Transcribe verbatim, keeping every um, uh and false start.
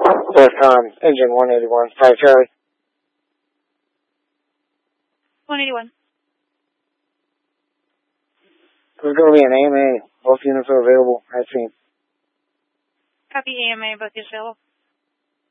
Westcom, engine one eighty-one, five Charlie. one eighty-one. There's going to be an A M A. Both units are available. I think. Copy A M A, both units available.